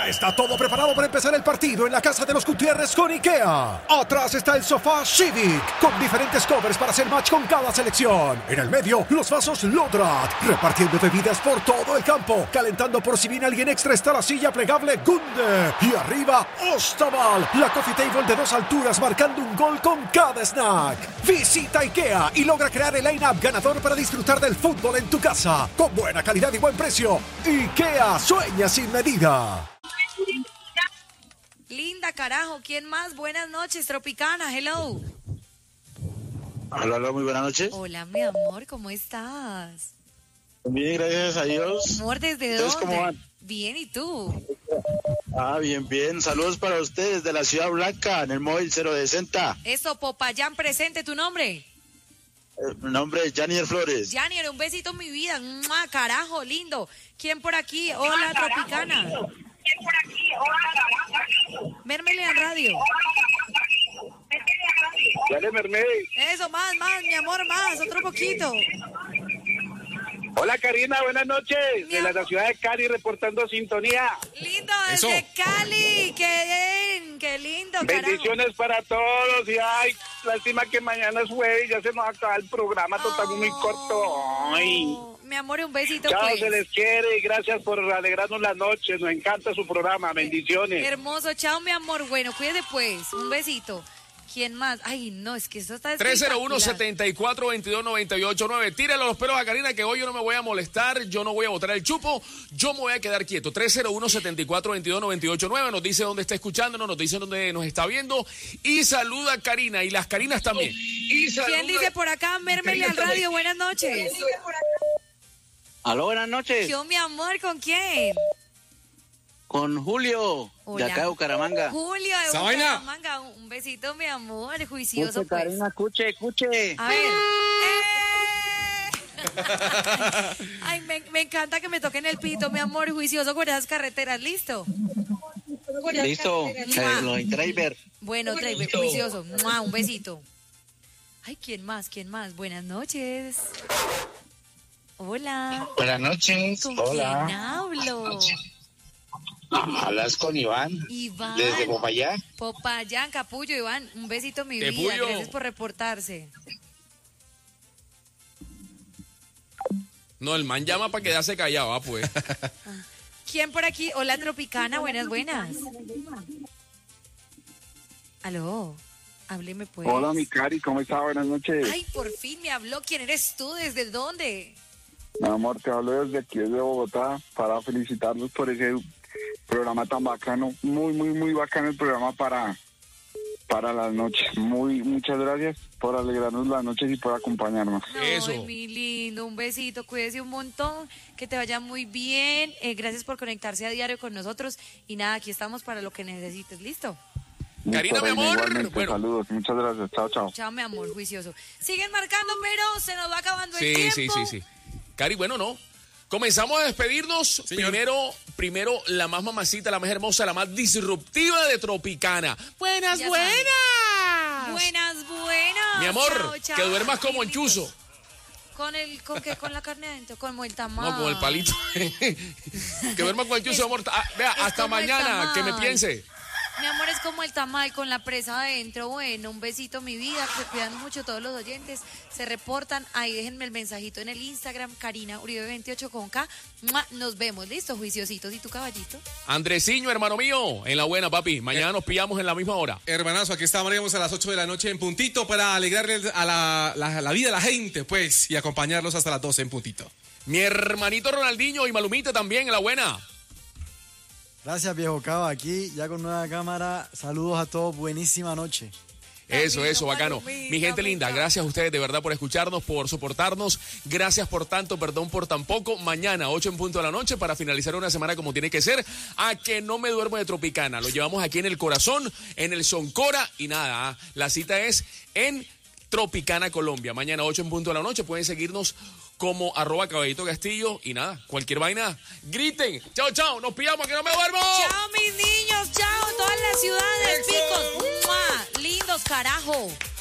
Ya está todo preparado para empezar el partido en la casa de los Gutiérrez con IKEA. Atrás está el sofá Civic, con diferentes covers para hacer match con cada selección. En el medio, los vasos Lodrat, repartiendo bebidas por todo el campo. Calentando por si viene alguien extra está la silla plegable Gunde. Y arriba, Ostaval, la coffee table de 2 alturas marcando un gol con cada snack. Visita IKEA y logra crear el line-up ganador para disfrutar del fútbol en tu casa. Con buena calidad y buen precio. IKEA, sueña sin medida. Linda, carajo, ¿quién más? Buenas noches, Tropicana, hello. Hola, muy buenas noches. Hola, mi amor, ¿cómo estás? Bien, gracias a Dios. Amor, ¿desde ¿Ustedes dónde? cómo van? Bien, ¿y tú? Bien, bien. Saludos para ustedes de la Ciudad Blanca, en el móvil 060. Eso, Popayán, presente, ¿tu nombre? Mi nombre es Janier Flores. Janier, un besito en mi vida. ¡Mua! Carajo, lindo. ¿Quién por aquí? Hola, Tropicana. Mermelian Radio. Dale, Mermel. Eso, más, mi amor, más, otro poquito. Hola Karina, buenas noches. Mi De amor. la ciudad de Cali reportando sintonía. Lindo, desde Cali. Qué lindo, carajo. Bendiciones para todos y ay, lástima que mañana es jueves y ya se nos acaba el programa total muy corto. Ay. Mi amor, un besito, Chao, pues. se les quiere y gracias por alegrarnos la noche. Nos encanta su programa. Bendiciones. Hermoso, chao, mi amor. Bueno, cuídate pues. Un besito. ¿Quién más? Ay, no, es que eso está 301-74-22-98-9. Tírale los pelos a Karina que hoy yo no me voy a molestar, yo no voy a botar el chupo, yo me voy a quedar quieto. 301-74-22-98-9. Nos dice dónde está escuchándonos, nos dice dónde nos está viendo y saluda a Karina y las Karinas también. ¿Quién dice por acá? Mermelian Radio, buenas noches. Aló, buenas noches. Yo, mi amor, ¿con quién? Con Julio, Hola. de acá de Bucaramanga. Julio de ¿Esa vaina? Bucaramanga. Un besito, mi amor, juicioso, Escuche, pues. Karina, escuche. A ver. Ay, me encanta que me toquen el pito, mi amor, juicioso con esas carreteras. ¿Listo? Listo, los driver. Bueno, driver, juicioso. ¡Mua! Un besito. Ay, ¿quién más? Buenas noches. Hola. Buenas noches. ¿Con Hola. quién hablo? Hablas con Iván. Iván. Desde Popayán. Popayán, Capullo, Iván. Un besito, mi vida. Capullo. Gracias por reportarse. No, el man llama para quedarse callado, pues. ¿Quién por aquí? Hola, Tropicana. Buenas. Aló. Hábleme, pues. Hola mi Cari, ¿cómo está? Buenas noches. Ay, por fin me habló. ¿Quién eres tú? ¿Desde dónde? Mi amor, te hablo desde aquí, desde Bogotá, para felicitarlos por ese programa tan bacano. Muy bacano el programa para las noches. Muchas gracias por alegrarnos las noches y por acompañarnos. Eso. Ay, mi lindo, un besito, cuídese un montón, que te vaya muy bien. Gracias por conectarse a diario con nosotros. Y nada, aquí estamos para lo que necesites, ¿listo? Karina, mi amor. Igualmente, Bueno. saludos, muchas gracias. Chao. Chao, mi amor, juicioso. Siguen marcando, pero se nos va acabando el Sí. tiempo. Cari, bueno, no. Comenzamos a despedirnos. Señor. Primero, la más mamacita, la más hermosa, la más disruptiva de Tropicana. Buenas. Ya Buenas. Mi amor, Chao, chao. que duermas como Amiguitos. enchuzo. ¿Con qué? ¿Con la carne adentro? ¿Como el tamal? No, con el palito. Que duermas con enchuzo, amor. Vea, hasta como el mañana, que me tamal. piense. Mi amor, es como el tamal con la presa adentro. Bueno, un besito, mi vida. Que se cuidan mucho todos los oyentes. Se reportan. Ahí déjenme el mensajito en el Instagram. Karina Uribe 28 con K. ¡Mua! Nos vemos. ¿Listo, juiciositos? ¿Y tu caballito? Andresiño, hermano mío, en la buena, papi. Mañana nos pillamos en la misma hora. Hermanazo, aquí estaremos a las 8 de la noche en puntito para alegrarles a la vida a la gente, pues, y acompañarlos hasta las 12 en puntito. Mi hermanito Ronaldinho y Malumita también en la buena. Gracias, viejo Cava. Aquí ya con nueva cámara. Saludos a todos. Buenísima noche. Eso, bacano. Malumita, Mi gente linda, amiga. gracias a ustedes de verdad por escucharnos, por soportarnos. Gracias por tanto, perdón por tan poco. Mañana, 8 en punto de la noche, para finalizar una semana como tiene que ser. A que no me duermo de Tropicana. Lo llevamos aquí en el corazón, en el Soncora. Y nada, la cita es en Tropicana, Colombia. Mañana, 8 en punto de la noche. Pueden seguirnos como @Caballito Castillo. Y nada, cualquier vaina, griten. Chao, nos pillamos, que no me duermo. Chao, mis niños. Chao, todas las ciudades, picos. ¡Mua! Lindos, carajo.